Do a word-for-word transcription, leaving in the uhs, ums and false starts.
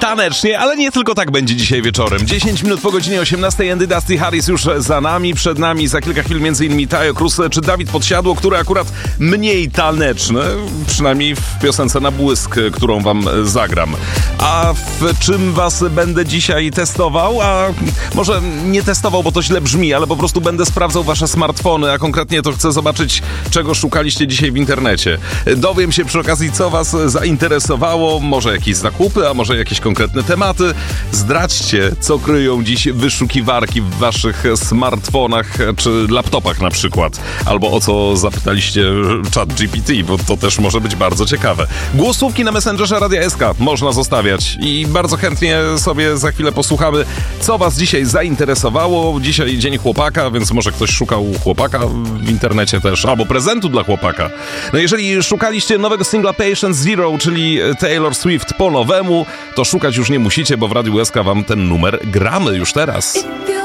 tanecznie, ale nie tylko tak będzie dzisiaj wieczorem. dziesięć minut po godzinie osiemnastej, Andy Dusty Harris już za nami, przed nami za kilka chwil m.in. Tajo Cruz czy Dawid Podsiadło, który akurat mniej taneczny, przynajmniej w piosence na błysk, którą wam zagram. A w czym was będę dzisiaj testował? A może nie testował, bo to źle brzmi, ale po prostu będę sprawdzał wasze smartfony, a konkretnie to chcę zobaczyć, czego szukaliście dzisiaj w internecie. Dowiem się przy okazji, co was zainteresowało, może jakieś zakupy, a może jakieś konkretne tematy. Zdradźcie, co kryją dziś wyszukiwarki w waszych smartfonach czy laptopach na przykład. Albo o co zapytaliście ChatGPT, bo to też może być bardzo ciekawe. Głosówki na Messengerze Radia S K można zostawiać i bardzo chętnie sobie za chwilę posłuchamy, co was dzisiaj zainteresowało. Dzisiaj Dzień Chłopaka, więc może ktoś szukał chłopaka w internecie też, albo prezentu dla chłopaka. No jeżeli szukaliście nowego singla Patient Zero, czyli Taylor Swift po nowemu, to szukać już nie musicie, bo w Radiu S K wam ten numer gramy już teraz.